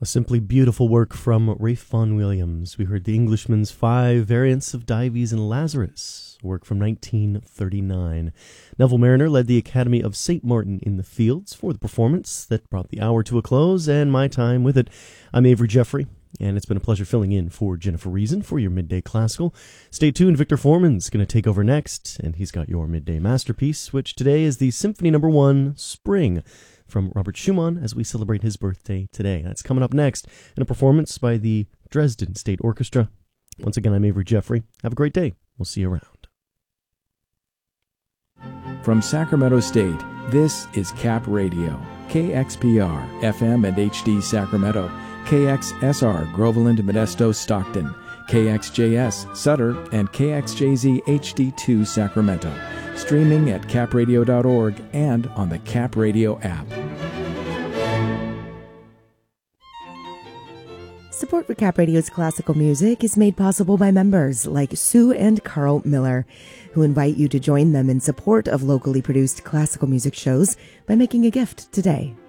A simply beautiful work from Ralph Vaughan Williams. We heard The Englishman's 5 Variants of Dives and Lazarus, a work from 1939. Neville Marriner led the Academy of St. Martin in the Fields for the performance that brought the hour to a close, and my time with it. I'm Avery Jeffrey, and it's been a pleasure filling in for Jennifer Reason for your Midday Classical. Stay tuned, Victor Foreman's going to take over next, and he's got your Midday Masterpiece, which today is the Symphony No. 1, Spring, from Robert Schumann as we celebrate his birthday today. That's coming up next in a performance by the Dresden State Orchestra. Once again, I'm Avery Jeffrey. Have a great day. We'll see you around. From Sacramento State, this is Cap Radio, KXPR, FM and HD Sacramento, KXSR, Groveland, Modesto, Stockton, KXJS, Sutter, and KXJZ HD2 Sacramento. Streaming at capradio.org and on the Cap Radio app. Support for Cap Radio's classical music is made possible by members like Sue and Carl Miller, who invite you to join them in support of locally produced classical music shows by making a gift today.